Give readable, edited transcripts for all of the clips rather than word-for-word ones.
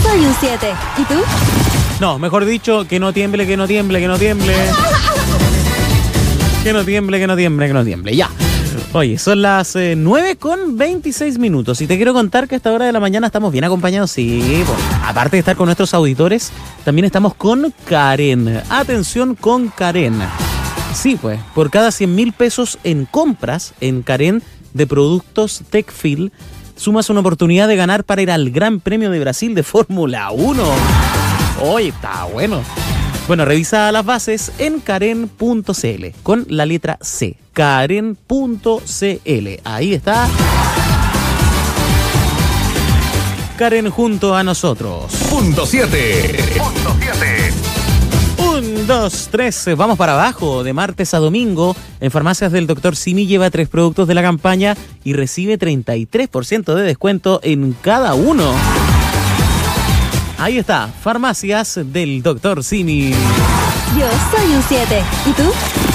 soy un 7. ¿Y tú? No, mejor dicho, que no tiemble, que no tiemble, que no tiemble. Que no tiemble, que no tiemble, que no tiemble. Ya. Oye, son las 9:26. Y te quiero contar que a esta hora de la mañana estamos bien acompañados. Sí, pues, aparte de estar con nuestros auditores, también estamos con Karen. Atención con Karen. Sí, pues, por cada 100.000 pesos en compras en Karen de productos Techfil, sumas una oportunidad de ganar para ir al Gran Premio de Brasil de Fórmula 1. Oye, está bueno. Bueno, revisa las bases en karen.cl con la letra C. Karen.cl. Ahí está. Karen junto a nosotros. Punto 7. 1, 2, 3. Vamos para abajo. De martes a domingo, en Farmacias del Dr. Simi lleva 3 productos de la campaña y recibe 33% de descuento en cada uno. Ahí está, Farmacias del Dr. Simi. Yo soy un 7. ¿Y tú?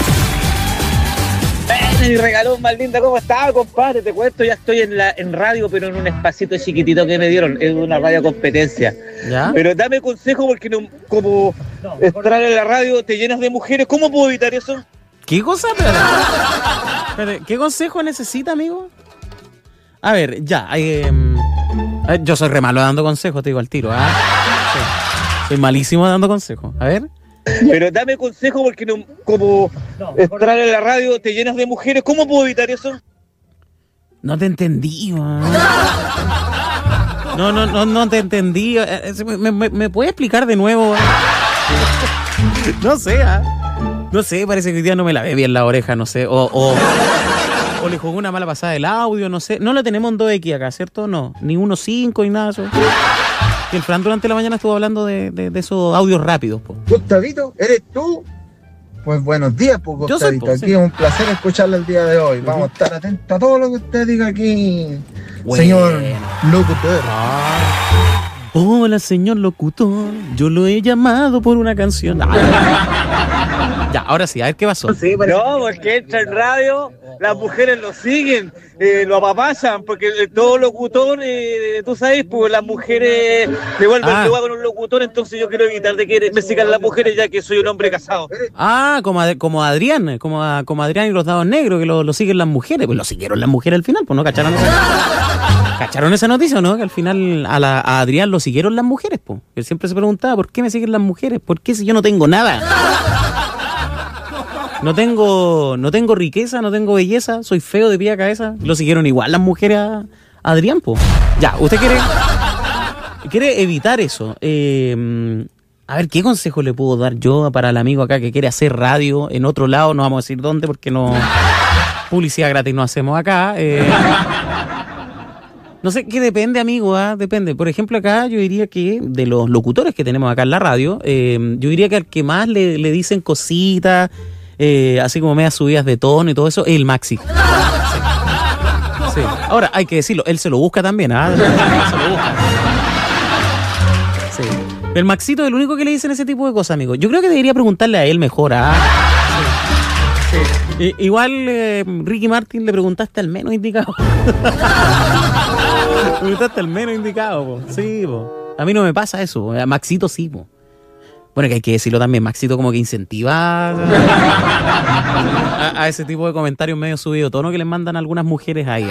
Mi regalón más linda, ¿cómo estás, compadre? Te cuento, ya estoy en radio, pero en un espacito chiquitito que me dieron, es una radio competencia. ¿Ya? Pero dame consejo porque como estar en la radio te llenas de mujeres, ¿cómo puedo evitar eso? ¿Qué cosa? Espérate, ¿qué consejo necesita, amigo? A ver, ya. Yo soy re malo dando consejos, te digo al tiro. Sí. Soy malísimo dando consejos. A ver. Pero dame consejo porque como estar en la radio te llenas de mujeres, ¿cómo puedo evitar eso? No te entendí, man. No te entendí. ¿Me puedes explicar de nuevo? No sé, No sé, parece que hoy día no me lavé bien la oreja, no sé. O le jugó una mala pasada el audio, no sé. No lo tenemos en 2X acá, ¿cierto? No, ni 1.5 ni nada de eso. Que el Fran durante la mañana estuvo hablando de esos audios rápidos, po. Gustavito, ¿eres tú? Pues buenos días, pues Gustavito. Yo soy, aquí es un placer escucharle el día de hoy. Vamos a estar atentos a todo lo que usted diga aquí, Bueno. señor locutor. Hola, señor locutor. Yo lo he llamado por una canción. Ya, ahora sí, a ver qué pasó. No, porque entra en radio, las mujeres lo siguen, lo apapachan, porque todo locutor, tú sabes, pues las mujeres le vuelven lugar con un locutor, entonces yo quiero evitar de que me sigan las mujeres ya que soy un hombre casado. Como Adrián, como Adrián y los Dados Negros, que lo siguen las mujeres. Pues lo siguieron las mujeres al final, pues no cacharon ¿Cacharon esa noticia o no? Que al final a Adrián lo siguieron las mujeres, pues. Él siempre se preguntaba, ¿por qué me siguen las mujeres? ¿Por qué si yo no tengo nada? No tengo riqueza, no tengo belleza, soy feo de pie a cabeza. Lo siguieron igual las mujeres a Adrián, po. Ya, usted quiere evitar eso. A ver, ¿qué consejo le puedo dar yo para el amigo acá que quiere hacer radio en otro lado? No vamos a decir dónde porque no... Publicidad gratis no hacemos acá. No sé, que depende, amigo, depende. Por ejemplo, acá yo diría que de los locutores que tenemos acá en la radio, yo diría que al que más le dicen cositas... así como medias subidas de tono y todo eso, el Maxi. Sí. Ahora, hay que decirlo, él se lo busca también, Se lo busca. Sí. El Maxito es el único que le dicen ese tipo de cosas, amigo. Yo creo que debería preguntarle a él mejor, Sí. Igual, Ricky Martin, le preguntaste al menos indicado. Preguntaste al menos indicado, po. Sí, po. A mí no me pasa eso, a Maxito sí, po. Bueno, que hay que decirlo también, Maxito como que incentiva a ese tipo de comentarios medio subido tono que les mandan algunas mujeres ahí,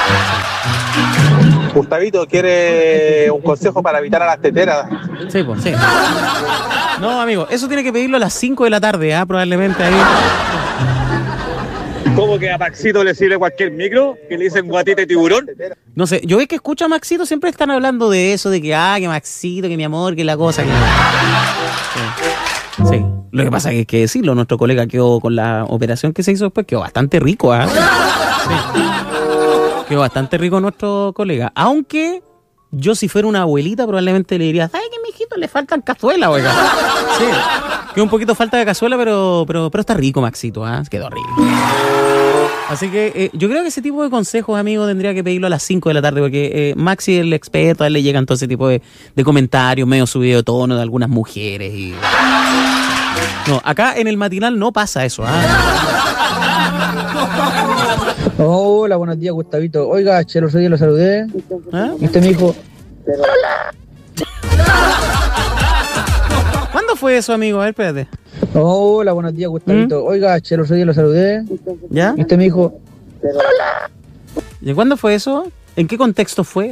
Gustavito, ¿quiere un consejo para evitar a las teteras? Sí, pues, sí. No, amigo, eso tiene que pedirlo a las 5 de la tarde, probablemente ahí. ¿Cómo que a Maxito le sirve cualquier micro? ¿Que le dicen guatita de tiburón? No sé, yo es que escucho a Maxito, siempre están hablando de eso, de que Maxito, que mi amor, que la cosa, que... Sí. Lo que pasa es que hay que decirlo, nuestro colega quedó con la operación que se hizo después, quedó bastante rico, Sí. Quedó bastante rico nuestro colega. Aunque yo si fuera una abuelita probablemente le diría, ¿sabes qué, mijito? Le faltan cazuelas, oiga. Sí. Quedó un poquito falta de cazuela, pero está rico, Maxito, Quedó rico. Así que yo creo que ese tipo de consejos, amigo, tendría que pedirlo a las 5 de la tarde, porque Maxi es el experto, a él le llegan todo ese tipo de comentarios medio subido de tono de algunas mujeres. Y... No, acá en el matinal no pasa eso, Hola, buenos días, Gustavito. Oiga, el otro día lo saludé. Y usted me dijo... Hola. fue eso, amigo? A ver, espérate. Hola, buenos días, Gustavito. Oiga, el otro día lo saludé. ¿Ya? Y usted me dijo, ¿Y cuándo fue eso? ¿En qué contexto fue?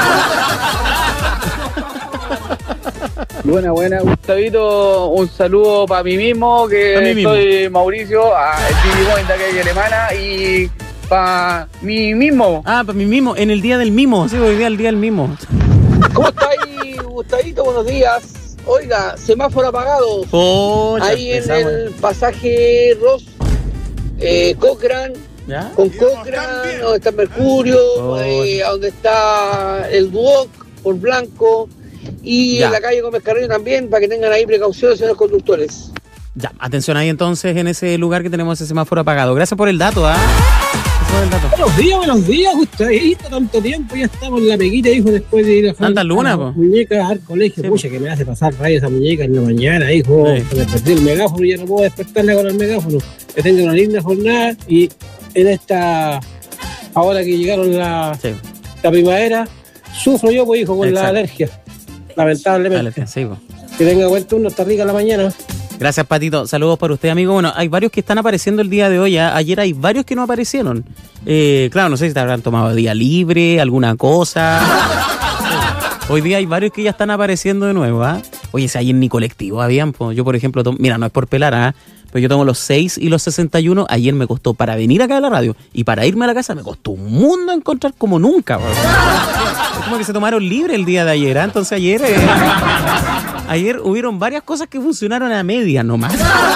Buena, Gustavito, un saludo para mí mismo, soy Mauricio, el Boy de aquella alemana, y para mí mismo. Ah, para mí mismo, en el día del mimo, sí, hoy día el día del mimo. ¿Cómo está ahí, Gustavito? Buenos días. Oiga, semáforo apagado. Ahí en el pasaje Ross, Cochrane, ¿ya? con Cochrane, donde está Mercurio, donde está el Duoc, por Blanco. Y ya. En la calle Gómez Carrillo también, para que tengan ahí precauciones, señores conductores. Ya, atención ahí entonces en ese lugar que tenemos ese semáforo apagado. Gracias por el dato, Buenos días, Gustavito, tanto tiempo, ya estamos en la peguita, hijo, después de ir a Santa Luna, po. Muñecas al colegio. Sí, pucha, que me hace pasar rayos esa muñeca en la mañana, hijo. Sí. Me perdí el megáfono y ya no puedo despertarla con el megáfono. Que tenga una linda jornada y en esta, ahora que llegaron la primavera, sufro yo, pues, hijo, con la alergia. Lamentablemente. Sí, po. Que tenga buen turno, está rica la mañana. Gracias, Patito. Saludos para usted, amigo. Bueno, hay varios que están apareciendo el día de hoy. Ayer hay varios que no aparecieron. Claro, no sé si te habrán tomado día libre, alguna cosa. Hoy día hay varios que ya están apareciendo de nuevo, ¿ah? Oye, si ayer ni colectivo habían, pues. Yo, por ejemplo, mira, no es por pelar, ¿ah? Pero yo tomo los 6 y los 61. Ayer me costó para venir acá a la radio y para irme a la casa me costó un mundo encontrar como nunca, bro. Es como que se tomaron libre el día de ayer, ¿ah? Entonces ayer hubieron varias cosas que funcionaron a media nomás.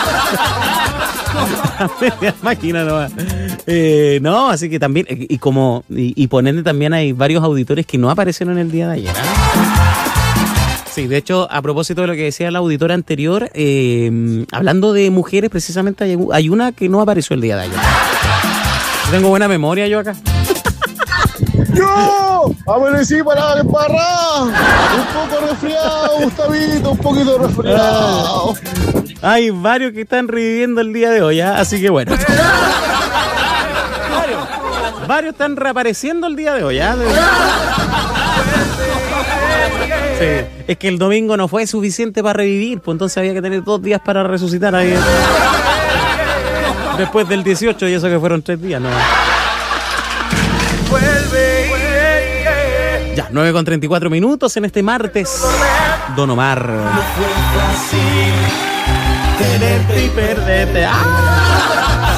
A media máquina nomás. No, así que también, y por ende también hay varios auditores que no aparecieron el día de ayer, ¿ah? Sí, de hecho, a propósito de lo que decía el auditor anterior, hablando de mujeres, precisamente hay una que no apareció el día de ayer. Tengo buena memoria yo acá. ¡Yo! ¡Amanecí para la embarrada! Un poco resfriado, Gustavito, un poquito resfriado. Hay varios que están reviviendo el día de hoy, ¿eh? Así que bueno. Varios están reapareciendo el día de hoy, ¿eh? Sí. Es que el domingo no fue suficiente para revivir, pues entonces había que tener 2 días para resucitar ahí. Después del 18 y eso que fueron 3 días, ¿no? Ya, 9:34 en este martes. Don Omar. Tenerte y perderte. ¡Ah!